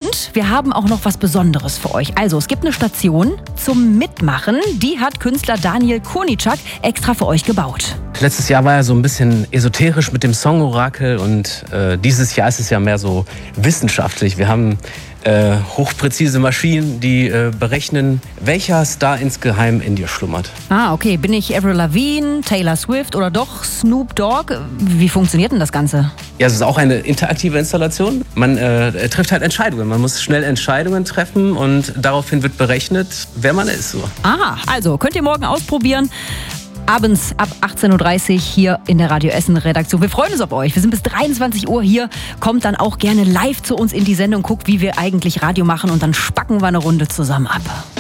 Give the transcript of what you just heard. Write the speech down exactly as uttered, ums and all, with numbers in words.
Und wir haben auch noch was Besonderes für euch. Also, es gibt eine Station zum Mitmachen. Die hat Künstler Daniel Konicak extra für euch gebaut. Letztes Jahr war er so ein bisschen esoterisch mit dem Song-Orakel und äh, dieses Jahr ist es ja mehr so wissenschaftlich. Wir haben äh, hochpräzise Maschinen, die äh, berechnen, welcher Star insgeheim in dir schlummert. Ah, okay. Bin ich Avril Lavigne, Taylor Swift oder doch Snoop Dogg? Wie funktioniert denn das Ganze? Ja, es ist auch eine interaktive Installation. Man äh, trifft halt Entscheidungen. Man muss schnell Entscheidungen treffen und daraufhin wird berechnet, wer man ist. So. Ah, also könnt ihr morgen ausprobieren. Abends ab achtzehn Uhr dreißig hier in der Radio Essen Redaktion. Wir freuen uns auf euch. Wir sind bis dreiundzwanzig Uhr hier. Kommt dann auch gerne live zu uns in die Sendung. Guckt, wie wir eigentlich Radio machen und dann spacken wir eine Runde zusammen ab.